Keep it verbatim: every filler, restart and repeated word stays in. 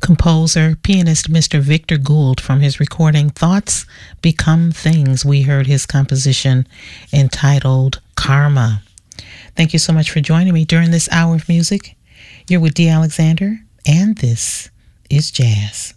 composer, pianist Mister Victor Gould from his recording Thoughts Become Things. We heard his composition entitled Karma. Thank you so much for joining me during this hour of music. You're with Dee Alexander, and this is Jazz.